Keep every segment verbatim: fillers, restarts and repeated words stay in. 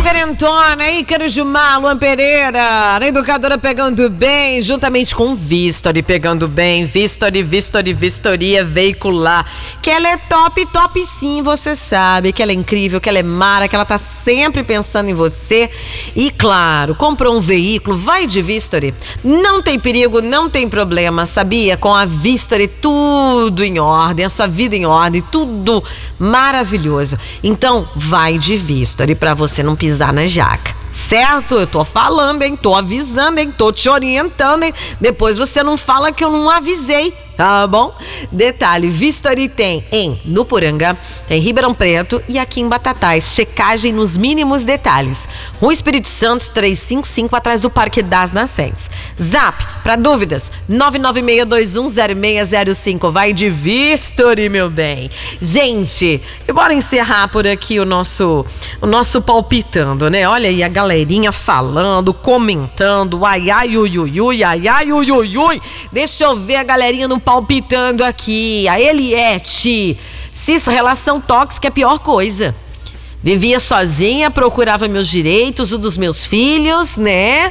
Diferentona, Ícaro Gilmar, Luan Pereira, a educadora pegando bem, juntamente com Vistory pegando bem, Vistory, Vistory, Vistoria veicular, que ela é top, top sim, você sabe, que ela é incrível, que ela é mara, que ela tá sempre pensando em você. E claro, comprou um veículo, vai de Vistory, não tem perigo, não tem problema, sabia? Com a Vistory tudo em ordem, a sua vida em ordem, tudo maravilhoso. Então vai de Vistory pra você não pisar na jaca, certo? Eu tô falando, hein? Tô avisando, hein? Tô te orientando, hein? Depois você não fala que eu não avisei, tá bom? Detalhe, Vistory tem em Nuporanga, tem Ribeirão Preto e aqui em Batatais. Checagem nos mínimos detalhes. O Espírito Santo três cinco cinco atrás do Parque das Nascentes. Zap, para dúvidas, nove nove seis dois um zero seis zero cinco. Vai de Vistory, meu bem. Gente, e bora encerrar por aqui o nosso, o nosso palpitando, né? Olha aí a galerinha falando, comentando, ai, ai, ui, ui, ui, ai, ai, ui, ui, ui. Deixa eu ver a galerinha no palpitando aqui. A Eliette. Cis, relação tóxica é a pior coisa. Vivia sozinha, procurava meus direitos, o dos meus filhos, né?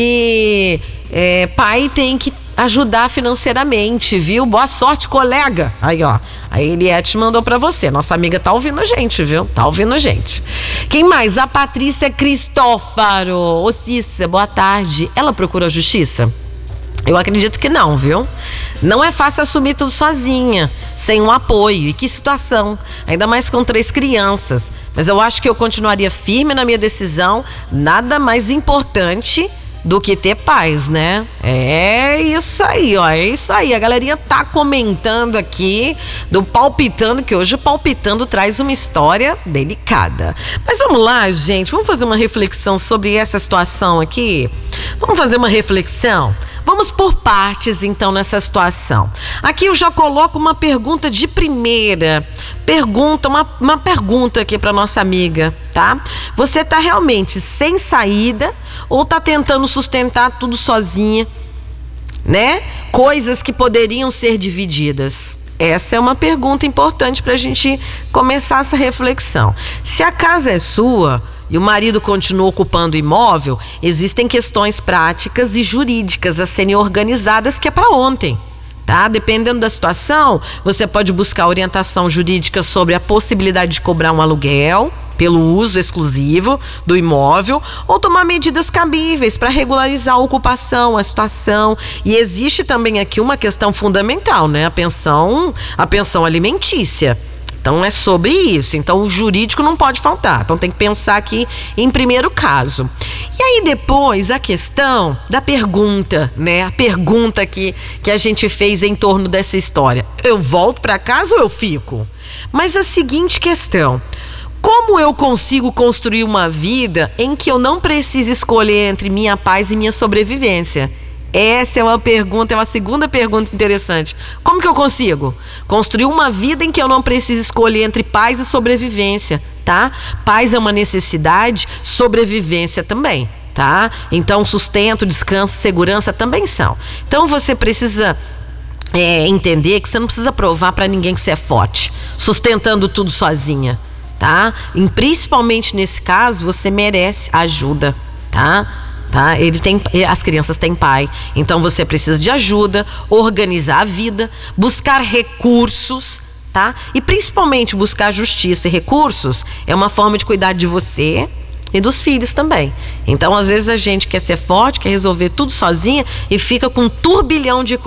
E é, pai tem que ajudar financeiramente, viu? Boa sorte, colega. Aí, ó, a Eliette mandou pra você. Nossa amiga tá ouvindo a gente, viu? Tá ouvindo a gente. Quem mais? A Patrícia Cristófaro. Ô, Cissa, boa tarde. Ela procura justiça? Eu acredito que não, viu? Não é fácil assumir tudo sozinha, sem um apoio. E que situação, ainda mais com três crianças. Mas eu acho que eu continuaria firme na minha decisão. Nada mais importante do que ter paz, né? É isso aí, ó, é isso aí. A galerinha tá comentando aqui do Palpitando, que hoje o Palpitando traz uma história delicada. Mas vamos lá, gente, vamos fazer uma reflexão sobre essa situação aqui? Vamos fazer uma reflexão? Vamos por partes, então, nessa situação. Aqui eu já coloco uma pergunta de primeira. Pergunta, uma, uma pergunta aqui para nossa amiga, tá? Você tá realmente sem saída ou tá tentando sustentar tudo sozinha, né? Coisas que poderiam ser divididas. Essa é uma pergunta importante para a gente começar essa reflexão. Se a casa é sua e o marido continua ocupando o imóvel, existem questões práticas e jurídicas a serem organizadas que é para ontem, tá? Dependendo da situação, você pode buscar orientação jurídica sobre a possibilidade de cobrar um aluguel pelo uso exclusivo do imóvel ou tomar medidas cabíveis para regularizar a ocupação, a situação. E existe também aqui uma questão fundamental, né? A pensão, a pensão alimentícia. Então é sobre isso. Então o jurídico não pode faltar. Então tem que pensar aqui em primeiro caso. E aí depois a questão da pergunta, né? A pergunta que, que a gente fez em torno dessa história. Eu volto para casa ou eu fico? Mas a seguinte questão: como eu consigo construir uma vida em que eu não preciso escolher entre minha paz e minha sobrevivência? Essa é uma pergunta, é uma segunda pergunta interessante. Como que eu consigo construir uma vida em que eu não preciso escolher entre paz e sobrevivência, tá? Paz é uma necessidade, sobrevivência também, tá? Então sustento, descanso, segurança também são. Então você precisa é, entender que você não precisa provar para ninguém que você é forte, sustentando tudo sozinha, tá? E principalmente nesse caso, você merece ajuda, tá? Tá? Ele tem, as crianças têm pai, então você precisa de ajuda, organizar a vida, buscar recursos, tá? E principalmente buscar justiça e recursos é uma forma de cuidar de você e dos filhos também. Então às vezes a gente quer ser forte, quer resolver tudo sozinha e fica com um turbilhão de